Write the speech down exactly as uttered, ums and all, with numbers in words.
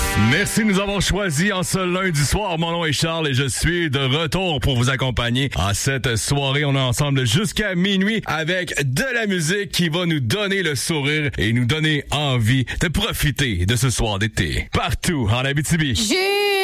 Merci de nous avoir choisis en ce lundi soir. Mon nom est Charles et je suis de retour pour vous accompagner à cette soirée. On est ensemble jusqu'à minuit avec de la musique qui va nous donner le sourire et nous donner envie de profiter de ce soir d'été partout en Abitibi. J'ai